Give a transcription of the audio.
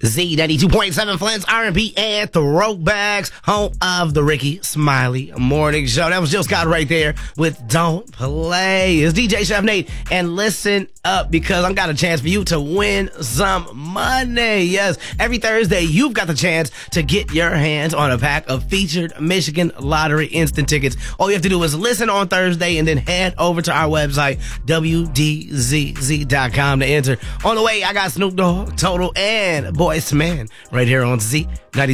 Z92.7 Flint's R&B and Throwbacks, home of the Ricky Smiley Morning Show. That was Jill Scott right there with Don't Play. It's DJ Chef Nate, and listen up because I've got a chance for you to win some money. Yes, every Thursday you've got the chance to get your hands on a pack of featured Michigan Lottery instant tickets. All you have to do is listen on Thursday and then head over to our website, WDZZ.com, to enter. On the way, I got Snoop Dogg, Total, and Boyz II Men right here on Z90.